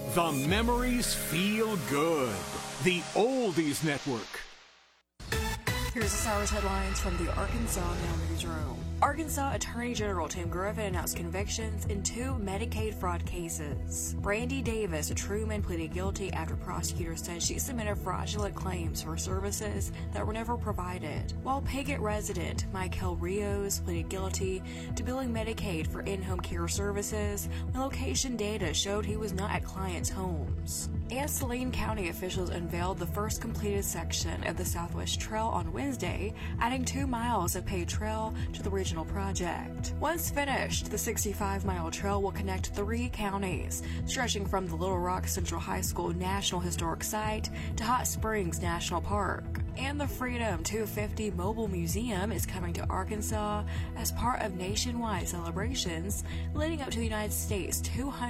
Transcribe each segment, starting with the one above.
The memories feel good. The Oldies Network. Here's this hour's headlines from the Arkansas Now Newsroom. Arkansas Attorney General Tim Griffin announced convictions in 2 Medicaid fraud cases. Brandy Davis, a Truman, pleaded guilty after prosecutors said she submitted fraudulent claims for services that were never provided, while Piggott resident Michael Rios pleaded guilty to billing Medicaid for in-home care services when location data showed he was not at clients' homes. And Saline County officials unveiled the first completed section of the Southwest Trail on Wednesday, adding 2 miles of paved trail to the regional project. Once finished, the 65-mile trail will connect 3 counties, stretching from the Little Rock Central High School National Historic Site to Hot Springs National Park. And the Freedom 250 Mobile Museum is coming to Arkansas as part of nationwide celebrations leading up to the United States'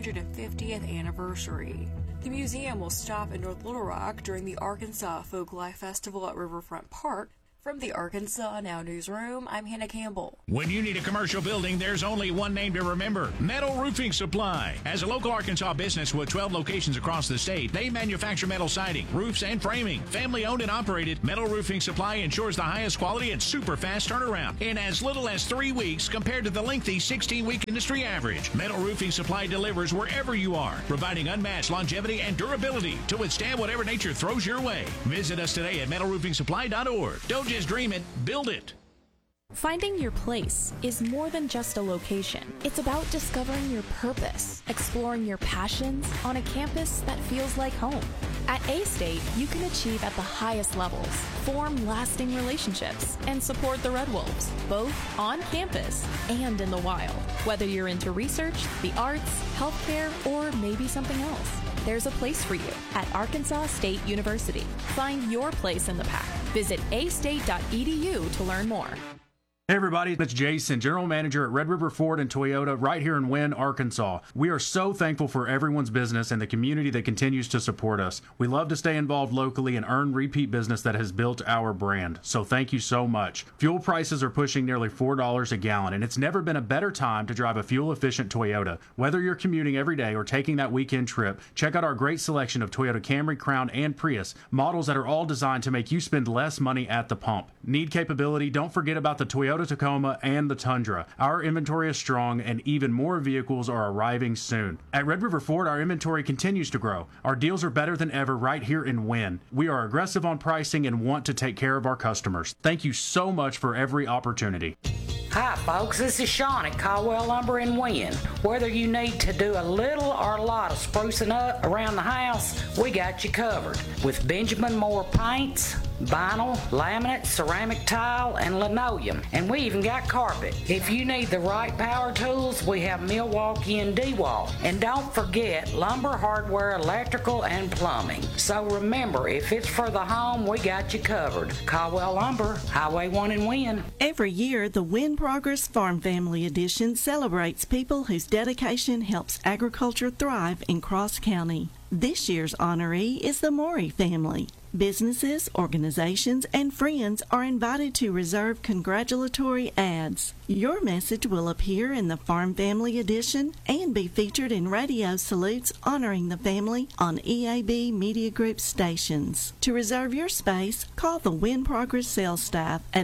250th anniversary. The museum will stop in North Little Rock during the Arkansas Folklife Festival at Riverfront Park. From the Arkansas Now Newsroom, I'm Hannah Campbell. When you need a commercial building, there's only one name to remember: Metal Roofing Supply. As a local Arkansas business with 12 locations across the state, they manufacture metal siding, roofs, and framing. Family owned and operated, Metal Roofing Supply ensures the highest quality and super fast turnaround in as little as 3 weeks compared to the lengthy 16-week industry average. Metal Roofing Supply delivers wherever you are, providing unmatched longevity and durability to withstand whatever nature throws your way. Visit us today at metalroofingsupply.org. Don't just dream it, build it. Finding your place is more than just a location. It's about discovering your purpose, exploring your passions on a campus that feels like home. At A-State, you can achieve at the highest levels, form lasting relationships, and support the Red Wolves, both on campus and in the wild. Whether you're into research, the arts, healthcare, or maybe something else, there's a place for you at Arkansas State University. Find your place in the pack. Visit astate.edu to learn more. Hey everybody, it's Jason, General Manager at Red River Ford and Toyota right here in Wynne, Arkansas. We are so thankful for everyone's business and the community that continues to support us. We love to stay involved locally and earn repeat business that has built our brand. So thank you so much. Fuel prices are pushing nearly $4 a gallon, and it's never been a better time to drive a fuel-efficient Toyota. Whether you're commuting every day or taking that weekend trip, check out our great selection of Toyota Camry, Crown, and Prius, models that are all designed to make you spend less money at the pump. Need capability? Don't forget about the Toyota Tacoma and the Tundra. Our inventory is strong and even more vehicles are arriving soon. At Red River Ford, our inventory continues to grow. Our deals are better than ever right here in Wynne. We are aggressive on pricing and want to take care of our customers. Thank you so much for every opportunity. Hi folks, this is Sean at Caldwell Lumber in Wynne. Whether you need to do a little or a lot of sprucing up around the house, we got you covered. With Benjamin Moore paints, vinyl, laminate, ceramic tile, and linoleum. And we even got carpet. If you need the right power tools, we have Milwaukee and DeWalt. And don't forget lumber, hardware, electrical, and plumbing. So remember, if it's for the home, we got you covered. Caldwell Lumber, Highway 1 in Wynne. Every year, the Wynne Progress Farm Family Edition celebrates people whose dedication helps agriculture thrive in Cross County. This year's honoree is the Morey family. Businesses, organizations, and friends are invited to reserve congratulatory ads. Your message will appear in the Farm Family Edition and be featured in radio salutes honoring the family on EAB Media Group stations. To reserve your space, call the Wynne Progress sales staff at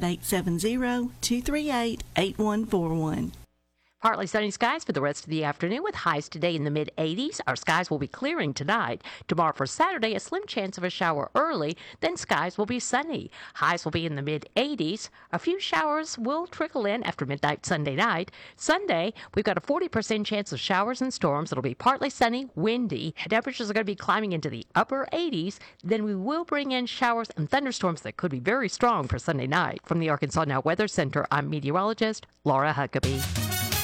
870-238-8141. Partly sunny skies for the rest of the afternoon with highs today in the mid-80s. Our skies will be clearing tonight. Tomorrow for Saturday, a slim chance of a shower early, then skies will be sunny. Highs will be in the mid-80s. A few showers will trickle in after midnight Sunday night. Sunday, we've got a 40% chance of showers and storms. It'll be partly sunny, windy. Temperatures are going to be climbing into the upper 80s. Then we will bring in showers and thunderstorms that could be very strong for Sunday night. From the Arkansas Now Weather Center, I'm meteorologist Laura Huckabee.